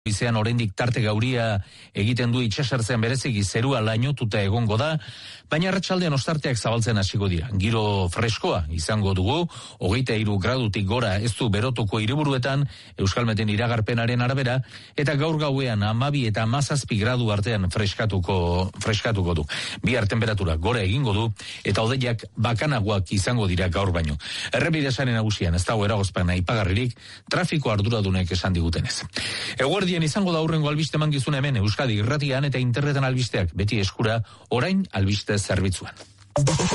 Izean oraindik tarte gauria egiten du itsasertzean bereziki zerua lainotuta egongo da, baina arratsaldean ostarteak zabaltzen hasiko dira. Giro freskoa izango dugu, 23 gradutik gora ez du berotuko hiriburuetan, Euskalmeten iragarpenaren arabera, eta gaur gauean 12 eta 17 gradu artean freskatuko du. Bihar temperatura gora egingo du, eta hodeiak bakanagoak izango dira gaur baino. Errepide sare nagusian ez dago eragozpen aipagarririk, trafiko arduradunek esan digutenez. Eguerdien izango da aurrengo albiste mangizuna hemen Euskadi Irratian eta interneten albisteak beti eskura orain albiste zerbitzuan.